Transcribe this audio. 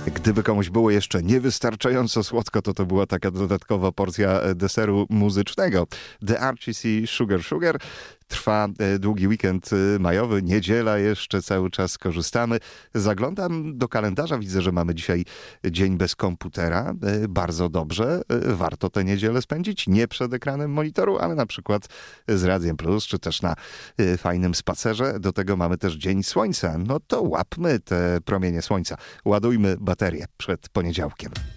Gdyby komuś było jeszcze niewystarczająco słodko, to była taka dodatkowa porcja deseru muzycznego. The RCC Sugar Sugar. Trwa długi weekend majowy, niedziela jeszcze cały czas korzystamy. Zaglądam do kalendarza, widzę, że mamy dzisiaj dzień bez komputera. Bardzo dobrze, warto tę niedzielę spędzić nie przed ekranem monitoru, ale na przykład z Radiem Plus, czy też na fajnym spacerze. Do tego mamy też dzień słońca. No to łapmy te promienie słońca. Ładujmy baterie przed poniedziałkiem.